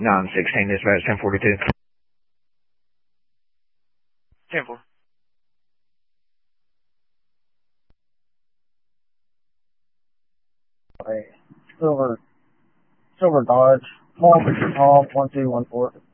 916 dispatch 1042. 10-4. Silver Dodge, Home 1214.